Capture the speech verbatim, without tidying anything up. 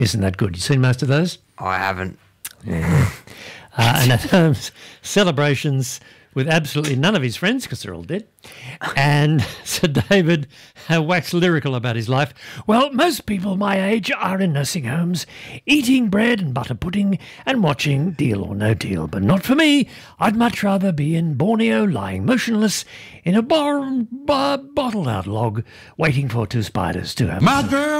Isn't that good? You seen most of those? I haven't. Yeah. uh, and at home, celebrations with absolutely none of his friends because they're all dead. And Sir David uh, waxed lyrical about his life. Well, most people my age are in nursing homes, eating bread and butter pudding and watching Deal or No Deal. But not for me. I'd much rather be in Borneo, lying motionless in a bar- bar- bottled-out log, waiting for two spiders to have... My girl!